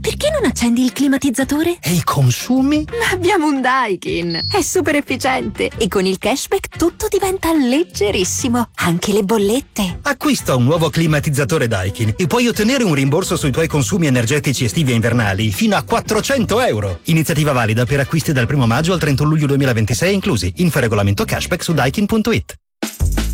perché non accendi il climatizzatore? E i consumi? Ma abbiamo un Daikin, è super efficiente e con il cashback tutto diventa leggerissimo, anche le bollette. Acquista un nuovo climatizzatore Daikin e puoi ottenere un rimborso sui tuoi consumi energetici estivi e invernali fino a €400. Iniziativa valida per acquisti dal 1 maggio al 31 luglio 2026 inclusi. Info regolamento cashback su daikin.it.